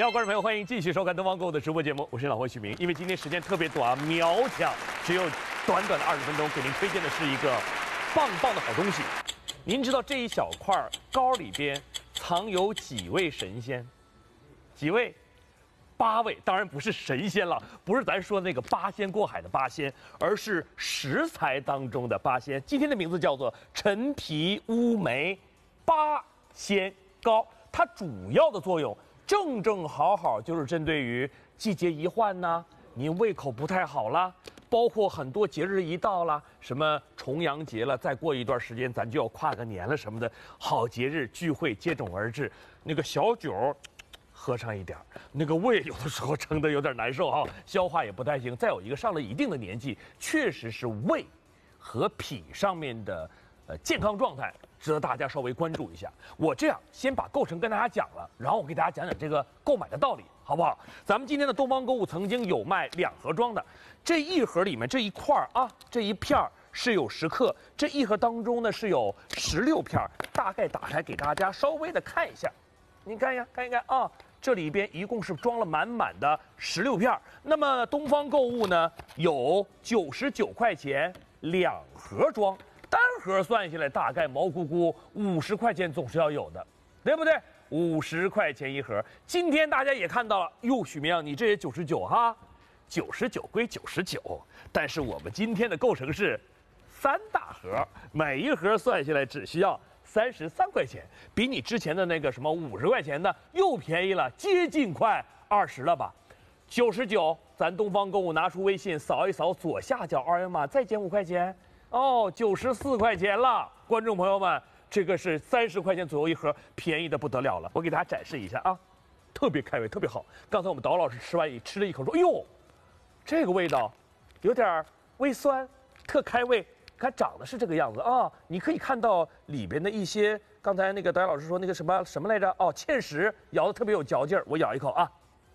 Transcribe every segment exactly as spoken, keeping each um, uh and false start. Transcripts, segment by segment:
你好，观众朋友，欢迎继续收看东方购物的直播节目，我是老霍许明。因为今天时间特别短，秒抢，只有短短的二十分钟，给您推荐的是一个棒棒的好东西。您知道这一小块糕里边藏有几位神仙？几位？八位，当然不是神仙了，不是咱说那个八仙过海的八仙，而是食材当中的八仙。今天的名字叫做陈皮乌梅八仙糕，它主要的作用正正好好就是针对于季节一换呐，您胃口不太好啦，包括很多节日一到了，什么重阳节了，再过一段时间咱就要跨个年了什么的，好节日聚会接踵而至，那个小酒喝上一点，那个胃有的时候撑得有点难受哈，消化也不太行。再有一个上了一定的年纪，确实是胃和脾上面的呃健康状态值得大家稍微关注一下。我这样先把构成跟大家讲了，然后我给大家讲讲这个购买的道理，好不好？咱们今天的东方购物曾经有卖两盒装的，这一盒里面这一块啊，这一片是有十克，这一盒当中呢是有十六片，大概打开给大家稍微的看一下，您看一下，看一看啊。这里边一共是装了满满的十六片，那么东方购物呢有九十九块钱两盒装，单盒算下来大概毛估估五十块钱总是要有的，对不对？五十块钱一盒。今天大家也看到了，哟，许明，你这也九十九哈，九十九归九十九，但是我们今天的构成是三大盒，每一盒算下来只需要三十三块钱，比你之前的那个什么五十块钱的又便宜了，接近快二十了吧？九十九，咱东方购物拿出微信扫一扫左下角二维码，再减五块钱，哦，九十四块钱了。观众朋友们，这个是三十块钱左右一盒，便宜的不得了了。我给大家展示一下啊，特别开胃，特别好。刚才我们导老师吃完也吃了一口，说：“哎呦，这个味道有点微酸，特开胃。”它长得是这个样子啊，你可以看到里边的一些，刚才那个导演老师说那个什么什么来着？哦，芡实咬得特别有嚼劲儿，我咬一口啊，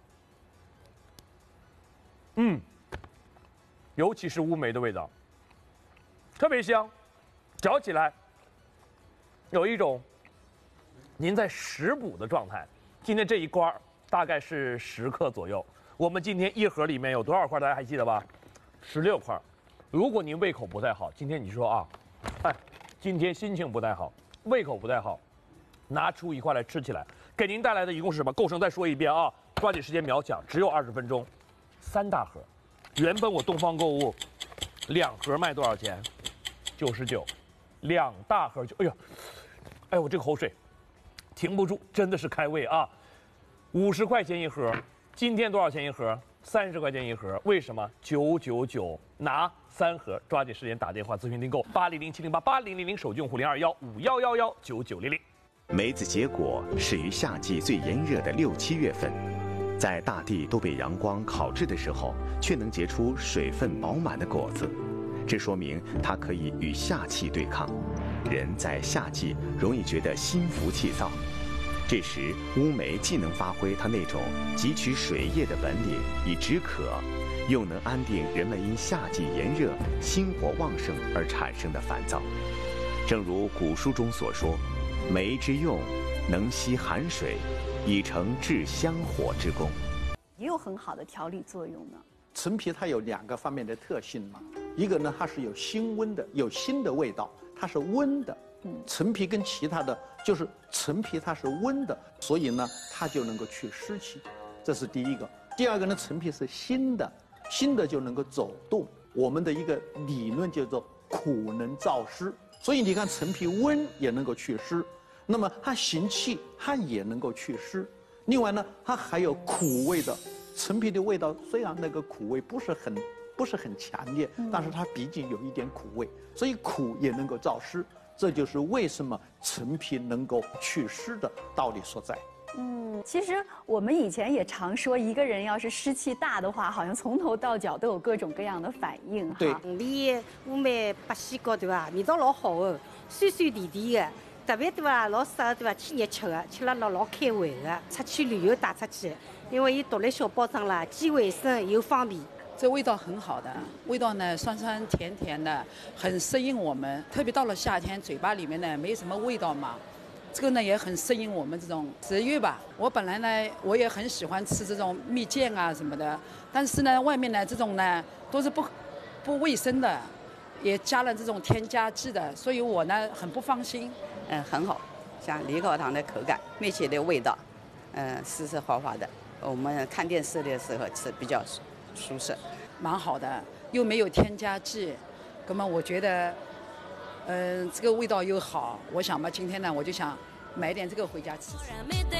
嗯，尤其是乌梅的味道，特别香，嚼起来有一种您在食补的状态。今天这一罐大概是十克左右，我们今天一盒里面有多少块？大家还记得吧？十六块。如果您胃口不太好，今天你说啊，哎，今天心情不太好，胃口不太好，拿出一块来吃起来，给您带来的一共是什么？构成再说一遍啊，抓紧时间秒抢，只有二十分钟，三大盒。原本我东方购物两盒卖多少钱？九十九，两大盒就，哎呀，哎我这个口水停不住，真的是开胃啊！五十块钱一盒，今天多少钱一盒？三十块钱一盒，为什么？九九九拿三盒，抓紧时间打电话咨询订购，八零零七零八八零零零手机用户零二幺五幺幺幺九九零零。 梅子结果始于夏季最炎热的六七月份，在大地都被阳光烤制的时候，却能结出水分饱满的果子，这说明它可以与夏气对抗。人在夏季容易觉得心浮气躁。这时，乌梅既能发挥它那种汲取水液的本领以止渴，又能安定人们因夏季炎热、心火旺盛而产生的烦躁。正如古书中所说：“梅之用，能吸寒水，以成治香火之功。” 也有很好的调理作用呢。 陈皮它有两个方面的特性嘛，一个呢它是有辛温的，有辛的味道，它是温的。陈皮跟其他的就是陈皮它是温的，所以呢它就能够去湿气，这是第一个。第二个呢，陈皮是辛的，辛的就能够走动。我们的一个理论叫做苦能燥湿，所以你看陈皮温也能够祛湿，那么它行气它也能够祛湿。另外呢，它还有苦味的，陈皮的味道虽然那个苦味不是很不是很强烈，但是它毕竟有一点苦味，所以苦也能够燥湿。这就是为什么陈皮能够祛湿的道理所在。 嗯，其实我们以前也常说，一个人要是湿气大的话，好像从头到脚都有各种各样的反应。 对， 你乌梅八仙糕对吧？味道老好的，酸酸甜甜的，特别对吧？老适合对吧？去热吃的，吃了老老开胃的。出去旅游带出去，因为伊独立小包装啦，既卫生又方便。 这味道很好的，味道呢酸酸甜甜的，很适应我们。特别到了夏天，嘴巴里面呢没什么味道嘛， 这个呢也很适应我们这种食欲吧。我本来呢我也很喜欢吃这种蜜饯啊什么的，但是呢外面呢这种呢都是不不卫生的，也加了这种添加剂的，所以我呢很不放心。 嗯，很好，像梨膏糖的口感，蜜饯的味道，嗯，丝丝滑滑的，我们看电视的时候吃比较舒适， 蛮好的，又没有添加剂，那么我觉得。嗯，这个味道又好，我想吧，今天呢，我就想买点这个回家吃吃。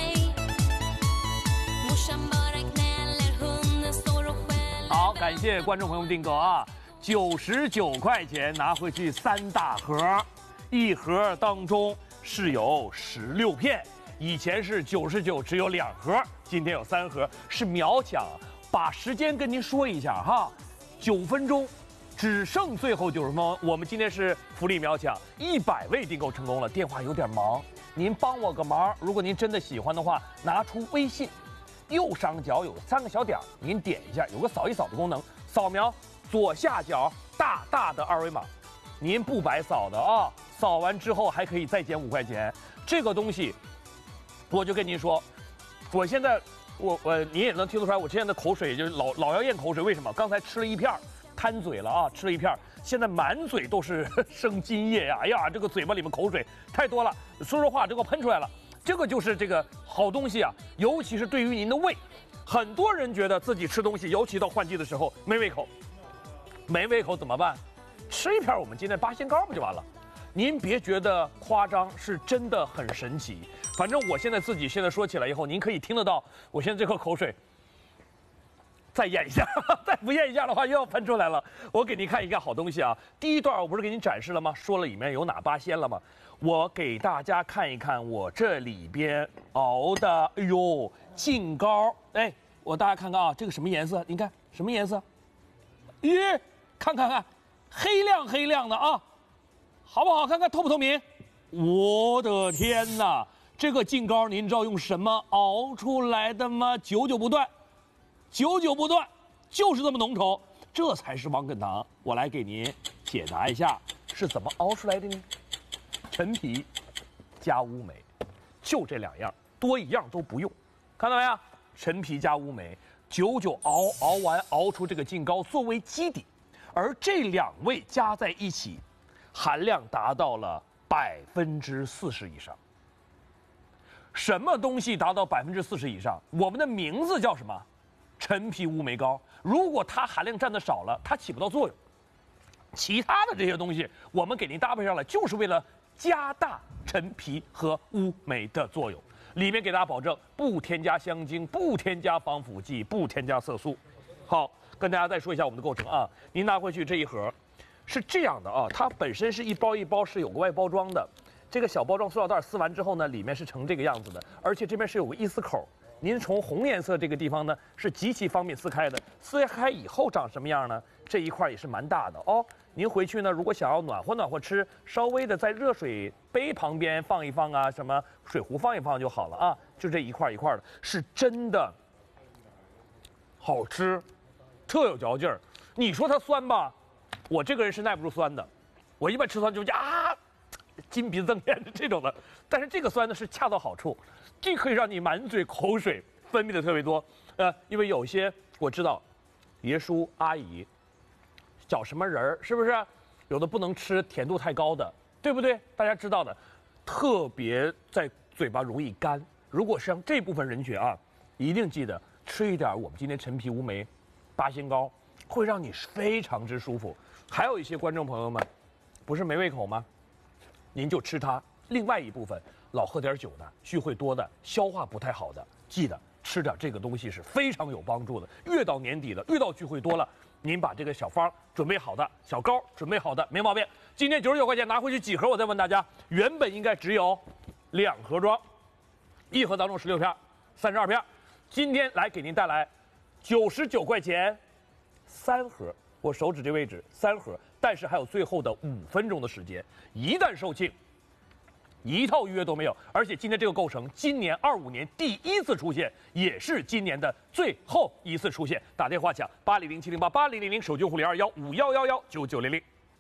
好，感谢观众朋友们订购啊，九十九块钱拿回去三大盒，一盒当中是有十六片，以前是九十九只有两盒，今天有三盒，是秒抢。把时间跟您说一下哈，九分钟。只剩最后九十分钟，我们今天是福利秒抢，一百位订购成功了。电话有点忙，您帮我个忙。如果您真的喜欢的话，拿出微信，右上角有三个小点，您点一下，有个扫一扫的功能，扫描左下角大大的二维码，您不白扫的啊！扫完之后还可以再减五块钱。这个东西，我就跟您说，我现在我我您也能听得出来，我现在的口水就是老老要咽口水，为什么？刚才吃了一片。贪嘴了啊，吃了一片，现在满嘴都是生津液呀！哎呀，这个嘴巴里面口水太多了，说实话，这个喷出来了。这个就是这个好东西啊，尤其是对于您的胃，很多人觉得自己吃东西，尤其到换季的时候没胃口，没胃口怎么办？吃一片我们今天八仙膏不就完了？您别觉得夸张，是真的很神奇。反正我现在自己现在说起来以后，您可以听得到，我现在这口口水。再咽一下，再不咽一下的话又要喷出来了。我给您看一个好东西啊！第一段我不是给您展示了吗？说了里面有哪八仙了吗？我给大家看一看我这里边熬的，哎呦，劲膏。哎，我大家看看啊，这个什么颜色？您看什么颜色？咦，看看看，黑亮黑亮的啊，好不好？看看透不透明？我的天哪！这个劲膏您知道用什么熬出来的吗？久久不断。久久不断，就是这么浓稠，这才是王梗糖。我来给您解答一下是怎么熬出来的呢？陈皮加乌梅，就这两样，多一样都不用。看到没有？陈皮加乌梅，久久熬，熬完熬出这个劲膏作为基底，而这两味加在一起，含量达到了百分之四十以上。什么东西达到百分之四十以上？我们的名字叫什么？陈皮乌梅膏，如果它含量占的少了，它起不到作用。其他的这些东西，我们给您搭配上来，就是为了加大陈皮和乌梅的作用。里面给大家保证不添加香精，不添加防腐剂，不添加色素。好，跟大家再说一下我们的构成啊。您拿回去这一盒，是这样的啊，它本身是一包一包是有个外包装的，这个小包装塑料袋撕完之后呢，里面是成这个样子的，而且这边是有个一撕口。您从红颜色这个地方呢是极其方便撕开的，撕开以后长什么样呢？这一块也是蛮大的哦。您回去呢，如果想要暖和暖和吃，稍微的在热水杯旁边放一放啊，什么水壶放一放就好了啊。就这一块一块的，是真的好吃，特有嚼劲儿。你说它酸吧，我这个人是耐不住酸的，我一般吃酸就啊，金鼻子瞪眼的这种的。但是这个酸呢是恰到好处。既可以让你满嘴口水分泌的特别多，呃，因为有些我知道，爷叔阿姨搅什么仁儿，是不是？有的不能吃甜度太高的，对不对？大家知道的，特别在嘴巴容易干。如果像这部分人群啊，一定记得吃一点我们今天陈皮乌梅八仙膏，会让你非常之舒服。还有一些观众朋友们，不是没胃口吗？您就吃它。另外一部分老喝点酒的、聚会多的、消化不太好的，记得吃点这个东西是非常有帮助的。越到年底了，越到聚会多了，您把这个小方准备好的、小膏准备好的，没毛病。今天九十九块钱拿回去几盒？我再问大家，原本应该只有两盒装，一盒当中十六片，三十二片。今天来给您带来九十九块钱三盒，我手指这位置三盒，但是还有最后的五分钟的时间，一旦售罄。一套预约都没有，而且今天这个构成，今年二五年第一次出现，也是今年的最后一次出现。打电话抢八零零七零八八零零零，手机用户零二幺五幺幺幺九九零零。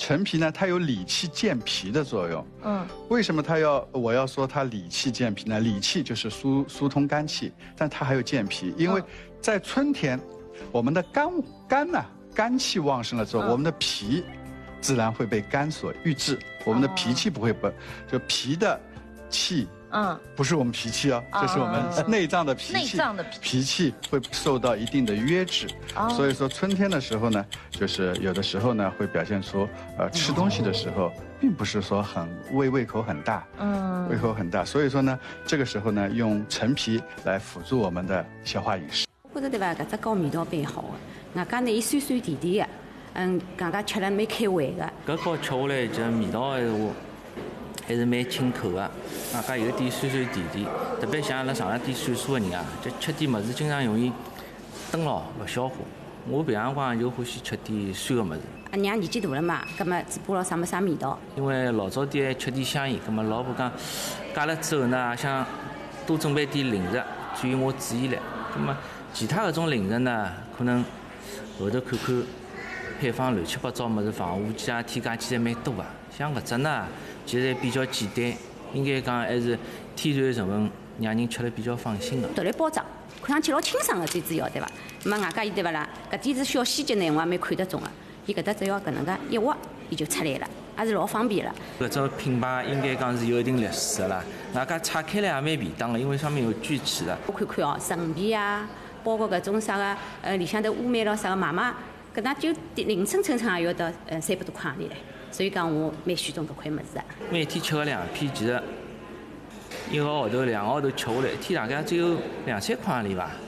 陈皮呢，它有理气健脾的作用。嗯，为什么它要我要说它理气健脾呢？理气就是疏疏通肝气，但它还有健脾，因为在春天，我们的肝肝呢肝气旺盛了之后，我们的脾自然会被肝所郁滞，我们的脾气不会不就脾的气。嗯，不是我们脾气哦，这是我们内脏的脾气。内脏的脾气会受到一定的约制，所以说春天的时候呢，就是有的时候呢会表现出，呃，吃东西的时候并不是说很胃胃口很大，嗯，胃口很大，所以说呢，这个时候呢用陈皮来辅助我们的消化饮食。 我觉得对吧，搿只高味道蛮好的，外加呢伊酸酸甜甜的，嗯，大家吃了蛮开胃的。 搿糕吃下来就味道的话。还是蛮清口的，外加有点酸酸甜甜，特别像阿拉上了点岁数的人啊，就吃点物事经常容易蹲牢勿消化。我平常光就欢喜吃点酸的物事。 阿娘年纪大了嘛，葛末嘴巴咯啥没啥味道。 因为老早点吃点香烟，葛末老婆讲戒了之后呢，想多准备点零食，转移我注意力。葛末其他搿种零食呢，可能后头看看配方乱七八糟物事，防腐剂啊、添加剂侪蛮多啊。像搿只呢。其实比较简单，应该讲还是天然成分，让人吃了比较放心的。 独立包装，看上去老清爽的，最主要对伐？那么外加伊对伐啦？搿点是小细节呢，我也蛮看得中的。伊搿搭只要搿能介一挖，伊就出来了，还是老方便了。 搿种品牌应该讲是有一定历史的啦，外加拆开来也蛮便当的，因为上面有锯齿的。 我看看哦，陈皮啊，包括搿种啥个呃里向头乌梅咯啥个买买，搿那就零称称称也要到呃三百多块钿嘞。所以讲，我蛮喜欢搿块物事的。 每天吃个两片，其实一个号头、两个号头吃下来，一天大概只有两三块钿吧。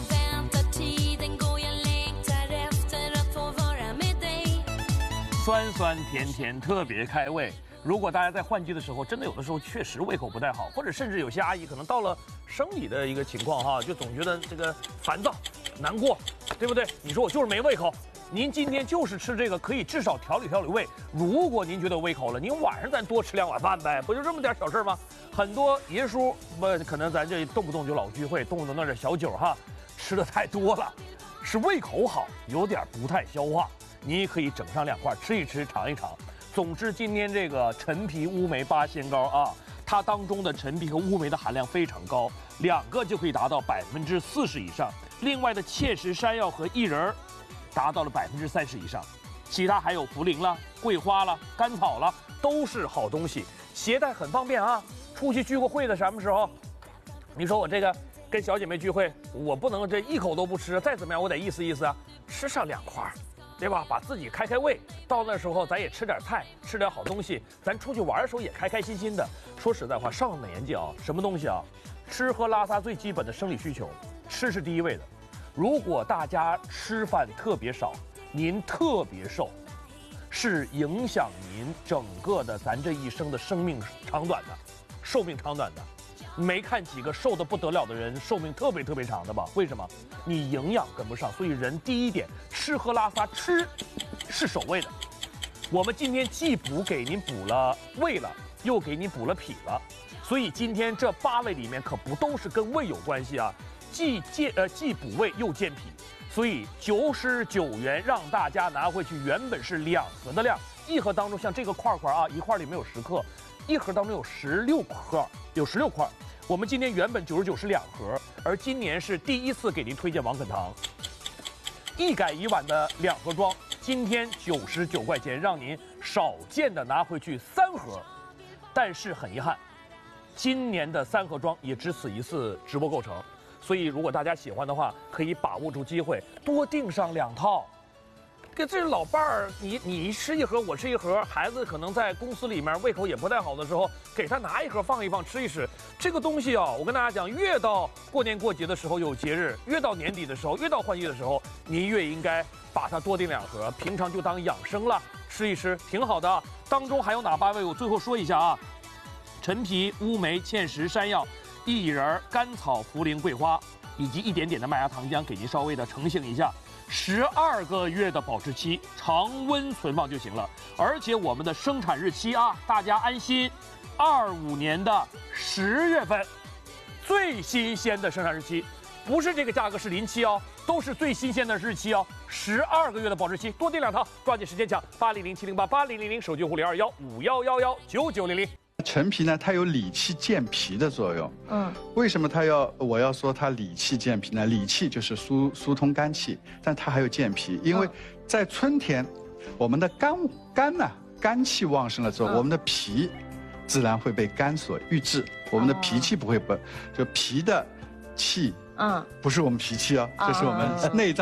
酸酸甜甜，特别开胃。如果大家在换季的时候，真的有的时候确实胃口不太好，或者甚至有些阿姨可能到了生理的一个情况哈，就总觉得这个烦躁、难过，对不对？你说我就是没胃口。您今天就是吃这个，可以至少调理调理胃。如果您觉得有胃口了，您晚上咱多吃两碗饭呗，不就这么点小事吗？很多爷叔不可能咱这动不动就老聚会，动不动弄点小酒哈，吃的太多了，是胃口好，有点不太消化。您可以整上两块吃一吃，尝一尝。总之，今天这个陈皮乌梅八仙糕啊，它当中的陈皮和乌梅的含量非常高，两个就可以达到百分之四十以上。另外的芡实、山药和薏仁达到了百分之三十以上，其他还有茯苓了、桂花了、甘草了，都是好东西，携带很方便啊。出去聚个会的什么时候，你说我这个跟小姐妹聚会，我不能这一口都不吃，再怎么样我得意思意思啊，吃上两块，对吧？把自己开开胃。到那时候咱也吃点菜，吃点好东西，咱出去玩的时候也开开心心的。说实在话，上了年纪啊，什么东西啊，吃喝拉撒最基本的生理需求，吃是第一位的。如果大家吃饭特别少，您特别瘦，是影响您整个的咱这一生的生命长短的，寿命长短的。没看几个瘦得不得了的人寿命特别特别长的吧？为什么？你营养跟不上。所以人第一点，吃喝拉撒吃是首位的。我们今天既补给您补了胃了，又给您补了脾了，所以今天这八位里面可不都是跟胃有关系啊。既健呃既补胃又健脾，所以九十九元让大家拿回去，原本是两盒的量，一盒当中像这个块块啊，一块里面有十克，一盒当中有十六克，有十六块。我们今天原本九十九是两盒，而今年是第一次给您推荐王肯堂，一改以往的两盒装，今天九十九块钱让您少见的拿回去三盒，但是很遗憾，今年的三盒装也只此一次直播构成。所以，如果大家喜欢的话，可以把握住机会，多订上两套。这这老伴儿，你你吃一盒，我吃一盒，孩子可能在公司里面胃口也不太好的时候，给他拿一盒放一放，吃一吃。这个东西啊，我跟大家讲，越到过年过节的时候有节日，越到年底的时候，越到换季的时候，您越应该把它多订两盒，平常就当养生了，吃一吃，挺好的。当中还有哪八位？我最后说一下啊，陈皮、乌梅、芡实、山药、薏仁、甘草、茯苓、桂花，以及一点点的麦芽糖浆，给您稍微的成型一下。十二个月的保质期，常温存放就行了。而且我们的生产日期啊，大家安心，二五年的十月份，最新鲜的生产日期。 不是这个价格，是临期哦，都是最新鲜的日期哦，十二个月的保质期，多订两套，抓紧时间抢八零零七零八八零零零手机用户零二幺五幺幺幺九九零零。 陈皮呢，它有理气健脾的作用。嗯，为什么它要我要说它理气健脾呢？理气就是疏疏通肝气，但它还有健脾，因为在春天，我们的肝肝呢、啊、肝气旺盛了之后，嗯、我们的脾自然会被肝所郁滞，我们的脾气不会不，就脾的气，嗯，不是我们脾气哦，这是我们内脏。